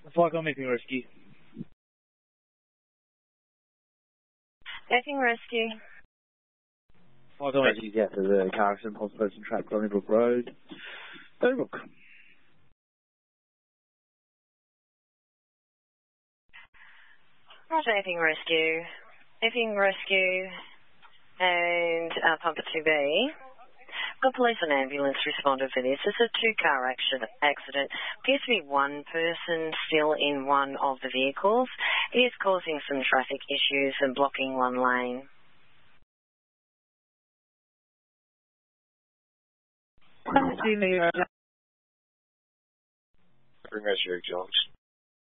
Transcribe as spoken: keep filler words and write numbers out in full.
Flycom Epping Rescue. Epping Rescue. Flycom Rescue, yeah, for the car accident, pulse person trapped on Donnybrook Road. Donnybrook. Roger, Epping Rescue. Epping Rescue and uh, Pumper two B. Got police and ambulance responded for this. It's a two-car accident. Appears to be one person still in one of the vehicles. It is causing some traffic issues and blocking one lane. Epping Rescue, George.